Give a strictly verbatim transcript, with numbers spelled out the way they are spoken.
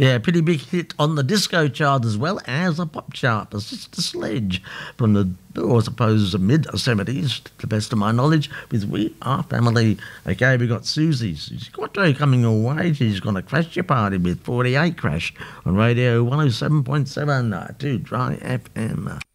Yeah, pretty big hit on the disco chart as well as a pop chart. The Sister Sledge from the, or I suppose, the mid-seventies, to the best of my knowledge, with We Are Family. Okay, we got Susie. Susie Quattro coming your way. She's going to crash your party with forty-eight Crash on Radio one oh seven point seven, uh, two Dry F M.